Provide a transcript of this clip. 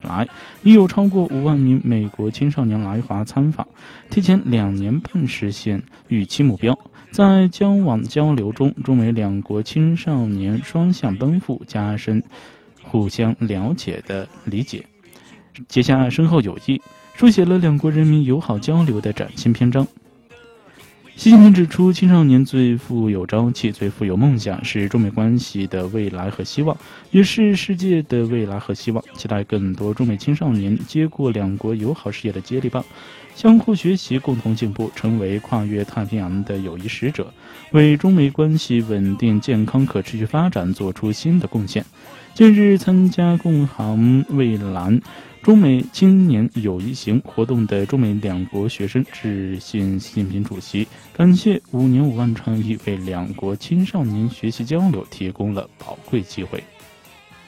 来，已有超过5万名美国青少年来华参访，提前2年半实现预期目标。在交往交流中，中美两国青少年双向奔赴，加深互相了解的理解，结下深厚友谊，书写了两国人民友好交流的崭新篇章。习近平指出，青少年最富有朝气，最富有梦想，是中美关系的未来和希望，也是世界的未来和希望。期待更多中美青少年接过两国友好事业的接力棒，相互学习，共同进步，成为跨越太平洋的友谊使者，为中美关系稳定、健康、可持续发展做出新的贡献。近日参加共航蔚蓝中美青年友谊行活动的中美两国学生致信习近平主席，感谢5年5万倡议为两国青少年学习交流提供了宝贵机会。